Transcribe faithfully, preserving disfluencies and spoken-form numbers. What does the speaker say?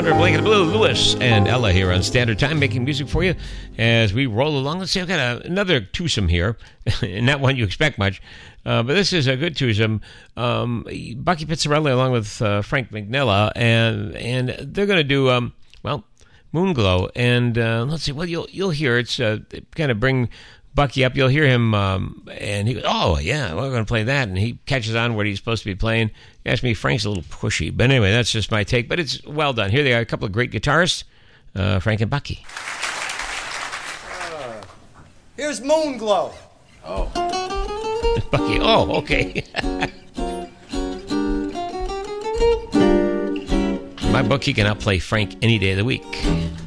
Under a Blanket of Blue, Lewis and Ella here on Standard Time, making music for you as we roll along. Let's see, I've got a, another twosome here, and not one you expect much, uh, but this is a good twosome. Um, Bucky Pizzarelli along with uh, Frank McNella, and and they're going to do, um, well, Moonglow, and uh, let's see, well, you'll you'll hear it's uh, kind of bring Bucky up. You'll hear him, um, and he goes, oh, yeah, we're going to play that. And he catches on what he's supposed to be playing. You ask me, Frank's a little pushy. But anyway, that's just my take. But it's well done. Here they are, a couple of great guitarists, uh, Frank and Bucky. Uh, here's Moonglow. Oh. Bucky, oh, okay. My bookie can outplay Frank any day of the week.